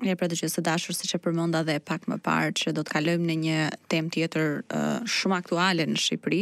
Mirë, pra dëgjoj së dashur, siç e përmenda edhe pak më parë, që do të kalojmë në një temë tjetër shumë aktuale në Shqipëri.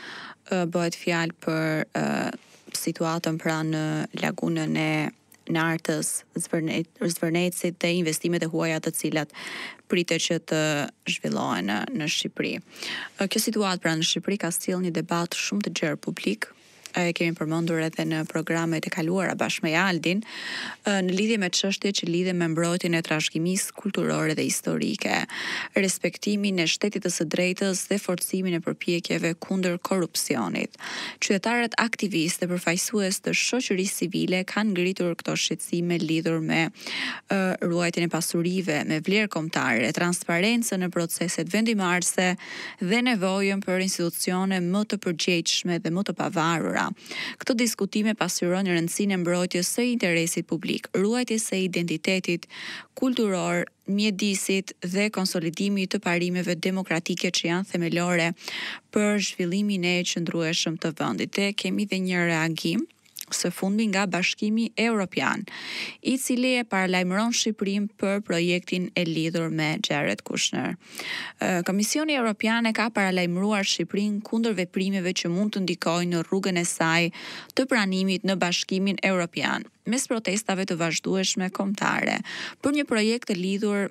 Bëhet fjalë për situatën pra në lagunën e Nartës, Zvërnecit dhe investimet e huaja të cilat pritet që të zhvillohen në Shqipëri. Kjo situatë pra në Shqipëri ka sjellë një debat shumë të gjerë publik. E kemi përmendur edhe në programet e kaluara bashkë me Aldin, në lidhje me çështjet që lidhen me mbrojtjen e trashëgimisë kulturore dhe historike, respektimin e shtetit të së drejtës dhe forcimin e përpjekjeve kundër korrupsionit. Qytetarët aktivistë dhe përfaqësues të shoqërisë civile kanë ngritur këto shqetësime lidhur me ruajtjen e pasurive, me vlerë kombëtare, transparencën në proceset vendimarrëse dhe nevojën për institucione më të përgjegjshme dhe më të pavarura. Këto diskutime pasqyrojnë rëndësinë e mbrojtjes së interesit publik, ruajtjes së identitetit kulturor, mjedisit dhe konsolidimit të parimeve demokratike që janë themelore për zhvillimin e qëndrueshëm të vendit. Dhe kemi dhe një reagim së fundmi nga Bashkimi Evropian, i cili e paralajmëron Shqipërinë për projektin e lidhur me Jared Kushner. Komisioni Evropian e ka paralajmëruar Shqipërinë kundër veprimeve që mund të ndikojnë në rrugën e saj të pranimit në Bashkimin Evropian, mes protestave të vazhdueshme kombëtare për një projekt të lidhur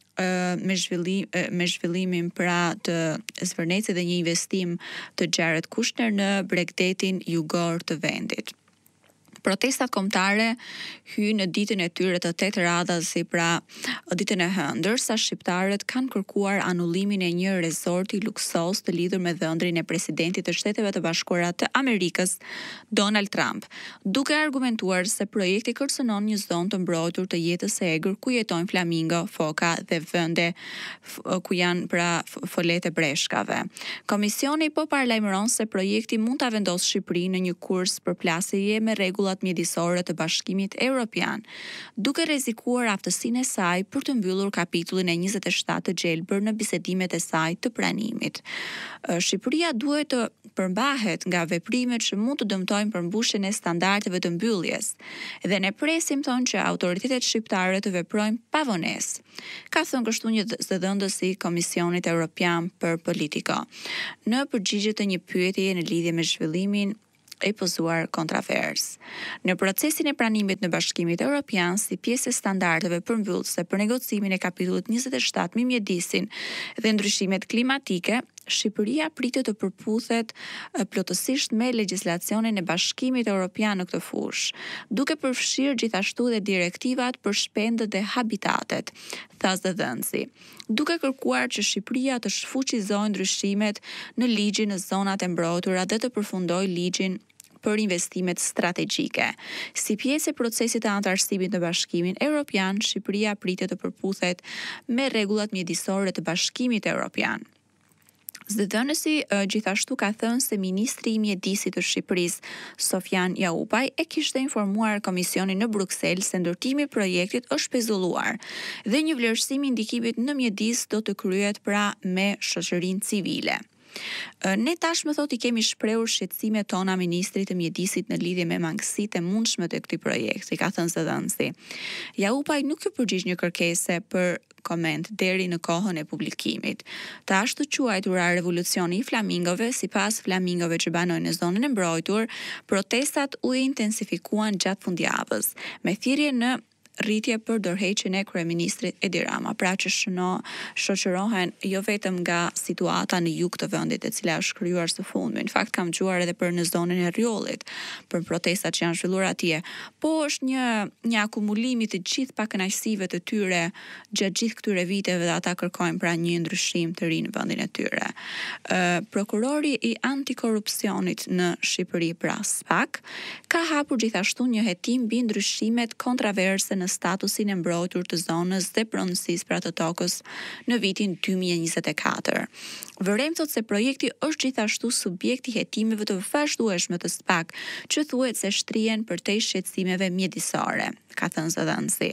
me zhvillimin pra të Zvërnecit dhe një investim të Jared Kushner në Bregdetin jugor të vendit. Protestat kombëtare hyjnë në ditën e tyre të 8 radhas, si pra ditën e hënë, ndërsa shqiptarët kanë kërkuar anullimin e një rezorti luksos të lidhur me dhëndrin e presidentit të Shteteve të Bashkuara të Amerikës, Donald Trump, duke argumentuar se projekti kërcënon një zonë të mbrojtur të jetës së egër ku jetojnë flamingo, foka dhe vende ku janë pra folet e breshkave. Komisioni po paralajmëron se projekti mund ta vendosë Shqipërinë në një kurs përplasjeje me rregulla mjedisore të Bashkimit Evropian, duke rrezikuar aftësinë e saj për të mbyllur kapitullin e 27 të gjelbër në bisedimet e saj të pranimit. Shqipëria duhet të përmbahet nga veprimet që mund të dëmtojnë përmbushjen e standardeve të mbylljes, dhe ne presim thonë që autoritetet shqiptare të veprojnë pa vonesë, ka thënë kështu një zëdhënës i Komisionit Evropian për Politiko, në përgjigje të një pyetje në lidhje me zhvillimin e pozuar kontrovers. Në procesin e pranimit në Bashkimit Evropian si pjesë e standardeve përmbyllëse për negocimin e kapitullit 27 me mjedisin dhe ndryshimet klimatike, Shqipëria pritet të përputhet plotësisht me legjislacionin e Bashkimit Evropian në këtë fushë, duke përfshirë gjithashtu dhe direktivat për shpendët dhe habitatet, tha zëdhënësi, duke kërkuar që Shqipëria të shfuqizojë ndryshimet në ligjin në zonat e mbrojtura dhe të përfundojë ligjin për investimet strategjike. Si pjesë e procesit të anëtarësimit në Bashkimin Evropian, Shqipëria pritet të përputhet me rregullat mjedisore të Bashkimit Evropian. Zëdhënësi gjithashtu ka thënë se ministri i mjedisit të Shqipërisë, Sofjan Jaupaj, e kishte informuar komisionin në Bruksel se ndërtimi i projektit është pezulluar dhe një vlerësim i ndikimit në mjedis do të kryhet pra me shoqërinë civile. Ne tashmë thot I kemi shprehur shqetësimet tona ministrit të mjedisit në lidhje me mangësitë e mundshme të këtij projekti, ka thënë zëdhënësi. Jaupaj nuk u përgjigj një kërkese për koment deri në kohën e publikimit. Të ashtu quajtura revolucioni I flamingove, sipas flamingove që banojnë në zonën e mbrojtur, protestat u intensifikuan gjatë fundjavës, me thirrje në rritje për dorëheqjen e kryeministrit Edi Rama, pra që shoqërohen jo vetëm nga situata në jug të vendit e cila është krijuar së fundmi. Në fakt kam dëgjuar edhe për në zonën e Rjollit, për protestat që janë zhvilluar atje, po është një akumulim I të gjithë pakënaqësive të tyre gjatë gjithë këtyre viteve dhe ata kërkojnë pra një ndryshim të ri në vendin e tyre. Prokurori I antikorrupsionit në Shqipëri, pra SPAK, ka hapur gjithashtu një hetim mbi ndryshimet kontroverse në statusin e mbrojtur të zonës dhe pronësisë pra të tokës në vitin 2024. Vërejmë thot se projekti është gjithashtu subjekt I hetimeve të vazhdueshme të SPAK, që thuhet se shtrihen përtej shqetësimeve mjedisore, ka thënë zëdhënësi.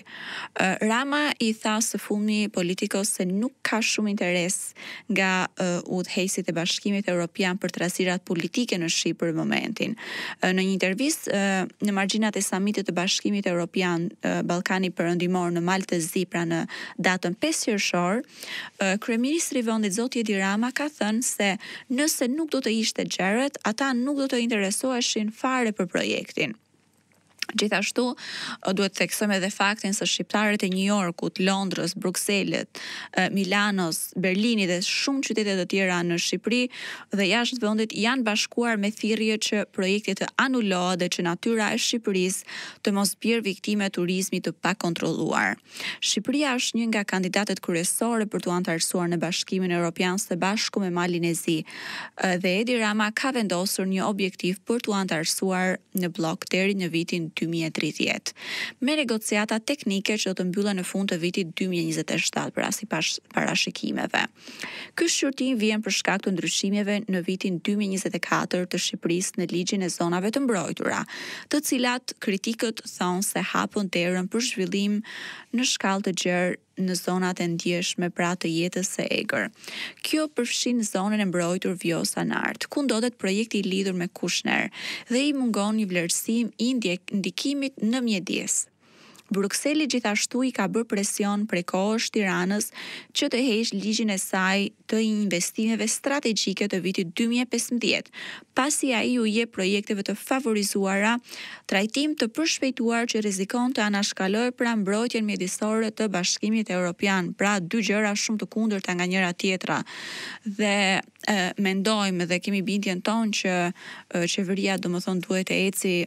Rama I tha së fundmi Politikos se nuk ka shumë interes nga udhëheqësit e Bashkimit Evropian për trasirat politike në Shqipëri për momentin. Në një intervistë në margjinat e samitit të Bashkimit Evropian ka një perëndimor në Maltezi, pra në datën 5 qershor, kryeministri i vendit zoti Edi Rama ka thënë se nëse nuk do të ishte Xherët, ata nuk do të interesoheshin fare për projektin. Gjithashtu, duhet të theksojmë edhe faktin se shqiptarët e New Yorkut, Londrës, Brukselit, Milanos, Berlinit dhe shumë qytete të tjera në Shqipëri dhe jashtë vendit janë bashkuar me thirrje që projekti të anulohet dhe që natyra e Shqipërisë të mos bjerë viktime turizmit të pakontrolluar. Shqipëria është një nga kandidatet kryesore për të antarësuar në Bashkimin Evropian së bashku me Malin e Zi dhe Edi Rama ka vendosur një objektiv për të antarësuar në blok deri në vitin 2030, me negociata teknike që do të mbyllen në fund të vitit 2027 pra sipas parashikimeve. Ky shqyrtim vjen për shkak të ndryshimeve në vitin 2024 të Shqipërisë në ligjin e zonave të mbrojtura, të cilat kritikët thonë se hapën derën për zhvillim në shkallë të gjerë në zonat e ndjeshme pra të jetës së egër. Kjo përfshin zonën e mbrojtur Vjosa-Nart, ku ndodhet projekti i lidhur me Kushner dhe i mungon një vlerësim i ndikimit në mjedis. Brukseli gjithashtu i ka bërë presion prej kohësh Tiranës që të heqë ligjin e saj të investimeve strategjike të vitit 2015, pasi ai u jep projekteve të favorizuara trajtim të përshpejtuar që rrezikon të anashkalojë pra mbrojtjen mjedisore të Bashkimit Evropian, pra dy gjëra shumë të kundërta nga njëra tjetra. Dhe mendojmë dhe kemi bindjen tonë që qeveria domethënë duhet të eci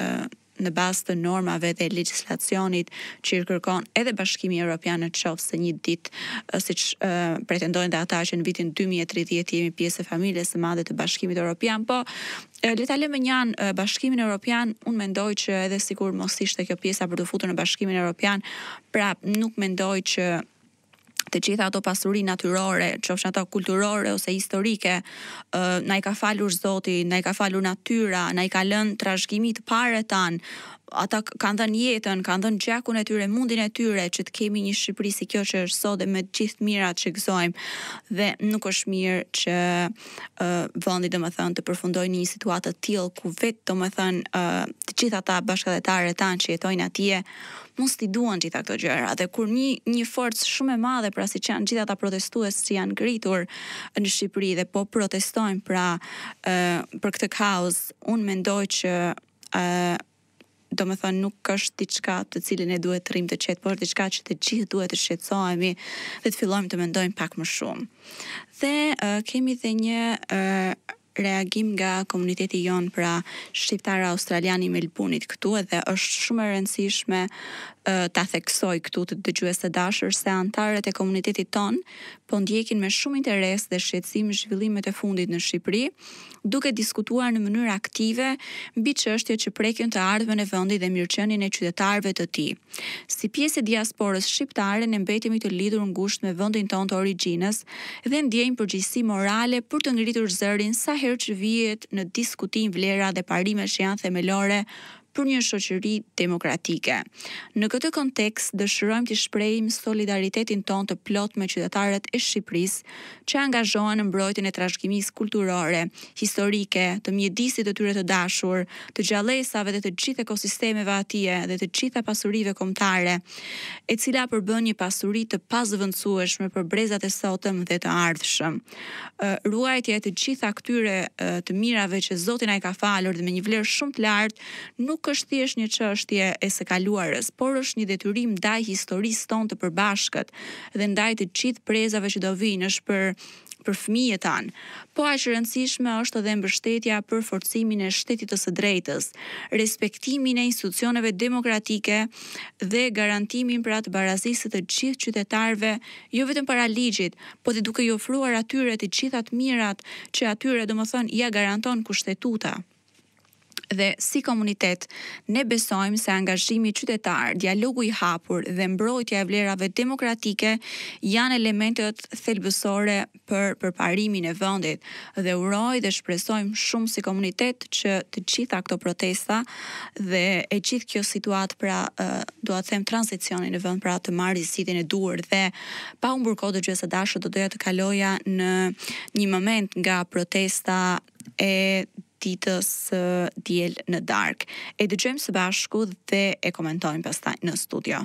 në bazë të normave dhe legjislacionit që i kërkon edhe Bashkimi Evropian në qoftë se një ditë siç pretendojnë dhe ata që në vitin 2030 jemi pjesë e familjes së madhe të Bashkimit Evropian, po le ta lëmë një anë Bashkimin Evropian, unë mendoj që edhe sikur mos ishte kjo pjesa për të futur në Bashkimin Evropian, pra nuk mendoj që të gjitha ato pasuri natyrore, qofshin ato kulturore ose historike, na i ka falur Zoti, na i ka falur natyra, na i ka lënë trashëgimi të parë tan. Ata kanë dhënë jetën, kanë dhënë gjakun e tyre, mundin e tyre që të kemi një Shqipëri si kjo që është sot dhe me gjithë mirat që gëzojmë. Dhe nuk është mirë që vendi domethënë të përfundojë në një situatë të tillë ku vetë domethënë të gjithë ata bashkëdhetarët tanë që jetojnë atje mos t'i duan gjitha këto gjëra. Dhe kur një forcë shumë e madhe, pra siç janë gjithë ata protestues që janë ngritur në Shqipëri dhe po protestojnë pra për këtë kauz, unë mendoj që domethënë nuk është diçka të cilën ne duhet të rrim të qetë, por është diçka që të gjithë duhet të shqetësohemi dhe të fillojmë të mendojmë pak më shumë. Dhe kemi dhe një reagim nga komuniteti jon pra shqiptar australian i Melbourne-it këtu, edhe është shumë e rëndësishme ta theksoj këtu të dëgjues të dashur se antarët e komunitetit ton po ndjekin me shumë interes dhe shqetësim zhvillimet e fundit në Shqipëri, duke diskutuar në mënyrë aktive mbi çështjet që prekin të ardhmen e vendit dhe mirëqenien e qytetarëve të tij. Si pjesë e diasporës shqiptare ne mbetemi të lidhur ngushtë me vendin tonë të origjinës dhe ndjejmë përgjegjësi morale për të ngritur zërin sa herë që vihet në diskutim vlera dhe parime që janë themelore për një shoqëri demokratike. Në këtë kontekst, dëshirojmë të shprehim solidaritetin ton të plot me qytetarët e Shqipërisë që angazhohen në mbrojtjen e trashëgimisë kulturore, historike, të mjedisit të tyre të dashur, të gjallësave dhe të gjithë ekosistemeve atje dhe të gjitha pasurive kombëtare, e cila përbën një pasuri të pazëvendësueshme për brezat e sotëm dhe të ardhshëm. Ruajtja e të gjitha këtyre të mirave që Zoti na i ka falur dhe me një vlerë shumë të lartë nuk është thjesht një çështje e së kaluarës, por është një detyrim ndaj historisë tonë të përbashkët dhe ndaj të gjithë brezave që do vinë, është për fëmijët tanë. Po aq e rëndësishme është edhe mbështetja për forcimin e shtetit të së drejtës, respektimin e institucioneve demokratike dhe garantimin për atë barazisë të gjithë qytetarëve, jo vetëm para ligjit, po dhe duke i ofruar atyre të gjitha të mirat që atyre domethënë ja garanton kushtetuta. Dhe si komunitet, ne besojmë se angazhimi qytetar, dialogu i hapur dhe mbrojtja e vlerave demokratike janë elementet thelbësore për përparimin e vendit dhe uroj dhe shpresojmë shumë si komunitet që të gjitha këto protesta dhe e gjithë kjo situatë pra do të them tranzicionin në vend pra të marrë zgjidhjen e duhur dhe pa humbur kohë dëgjues të dashur do doja të kaloja në një moment nga protesta e ditës së diel në darkë. E dëgjojmë së bashku dhe e komentojmë pastaj në studio.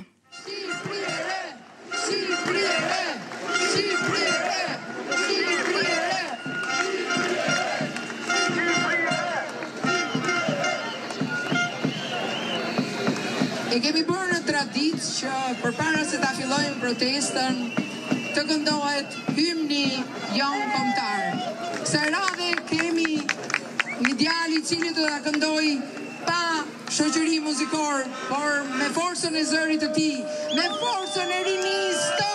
E kemi bërë në traditë që përpara se ta fillojmë protestën, të këndohet hymni jon kombëtar. Kësaj radhe kemi një djalë i cili do ta këndoj pa shoqëri muzikor, por me forcën e zërit të tij, me forcën e rinisë.